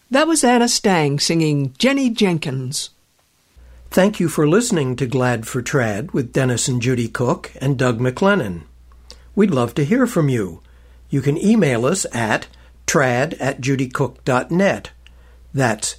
That was Anna Stang singing Jenny Jenkins. Thank you for listening to Glad for Trad with Dennis and Judy Cook and Doug McLennan. We'd love to hear from you. You can email us at trad@judycook.net. That's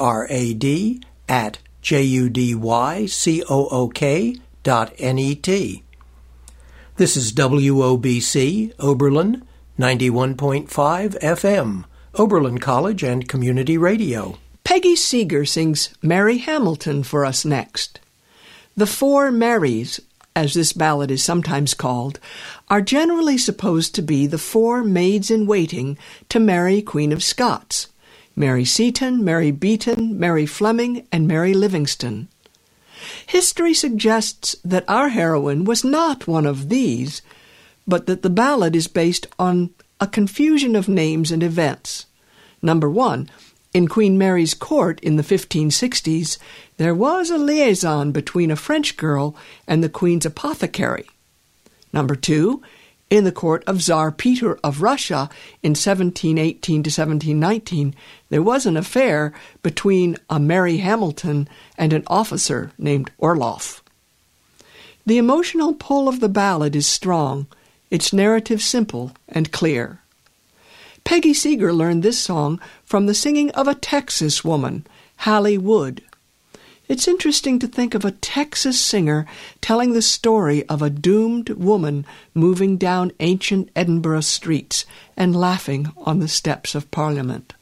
trad@judycook.net. This is WOBC, Oberlin, 91.5 FM, Oberlin College and Community Radio. Peggy Seeger sings Mary Hamilton for us next. The Four Marys, as this ballad is sometimes called, are generally supposed to be the four maids-in-waiting to Mary, Queen of Scots: Mary Seton, Mary Beaton, Mary Fleming, and Mary Livingston. History suggests that our heroine was not one of these, but that the ballad is based on a confusion of names and events. Number one, in Queen Mary's court in the 1560s, there was a liaison between a French girl and the Queen's apothecary. Number two, in the court of Tsar Peter of Russia in 1718 to 1719, there was an affair between a Mary Hamilton and an officer named Orloff. The emotional pull of the ballad is strong, its narrative simple and clear. Peggy Seeger learned this song from the singing of a Texas woman, Hallie Wood. It's interesting to think of a Texas singer telling the story of a doomed woman moving down ancient Edinburgh streets and laughing on the steps of Parliament.